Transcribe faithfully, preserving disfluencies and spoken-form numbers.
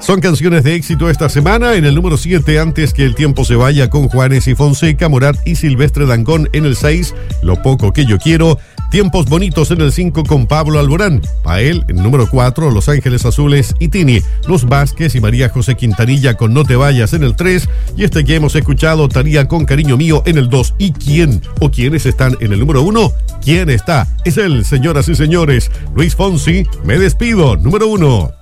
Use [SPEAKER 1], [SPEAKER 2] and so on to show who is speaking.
[SPEAKER 1] Son canciones de éxito esta semana. En el número siete, Antes que el tiempo se vaya, con Juanes y Fonseca, Morat y Silvestre Dangond. En el seis, Lo poco que yo quiero. Tiempos bonitos en el cinco, con Pablo Alborán. Pael en el número cuatro, Los Ángeles Azules y Tini. Los Vázquez y María José Quintanilla con No te vayas en el tres. Y este que hemos escuchado, Thalía con Cariño mío en el dos. ¿Y quién o quiénes están en el número uno? ¿Quién está? Es él, señoras y señores. Luis Fonsi, Me despido, número uno.